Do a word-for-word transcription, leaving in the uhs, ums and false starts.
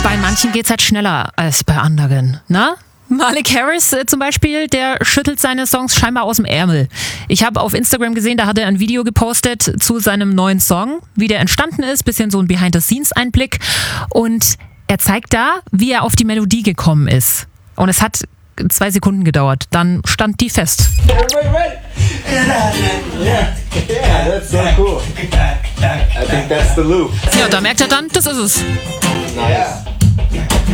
Bei manchen geht's halt schneller als bei anderen, ne? Malik Harris äh, zum Beispiel, der schüttelt seine Songs scheinbar aus dem Ärmel. Ich habe auf Instagram gesehen, da hat er ein Video gepostet zu seinem neuen Song, wie der entstanden ist, bisschen so ein Behind-the-Scenes-Einblick. Und er zeigt da, wie er auf die Melodie gekommen ist. Und es hat zwei Sekunden gedauert, dann stand die fest. Everybody ready? Yeah, yeah, that's so cool. I think that's the loop. Ja, da merkt er dann, das ist es. Nice.